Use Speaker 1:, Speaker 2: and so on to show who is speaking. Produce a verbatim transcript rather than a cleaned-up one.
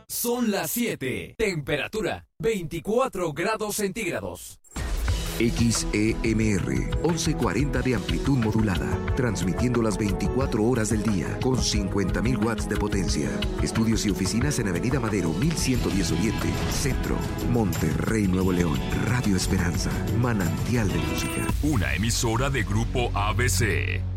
Speaker 1: Son las siete. Temperatura veinticuatro grados centígrados.
Speaker 2: X E M R, once cuarenta de amplitud modulada, transmitiendo las veinticuatro horas del día con cincuenta mil watts de potencia. Estudios y oficinas en Avenida Madero mil ciento diez Oriente, Centro, Monterrey, Nuevo León. Radio Esperanza, manantial de música.
Speaker 3: Una emisora de Grupo A B C.